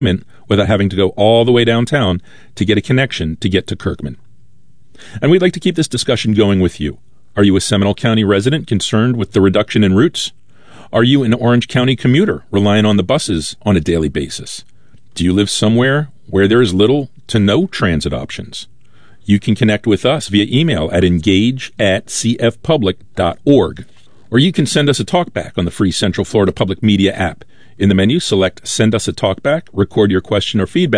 without having to go all the way downtown to get a connection to get to Kirkman. And we'd like to keep this discussion going with you. Are you a Seminole County resident concerned with the reduction in routes? Are you an Orange County commuter relying on the buses on a daily basis? Do you live somewhere where there is little to no transit options? You can connect with us via email at engage@cfpublic.org, or you can send us a talkback on the free Central Florida Public Media app. In the menu, select Send Us a Talkback, record your question or feedback,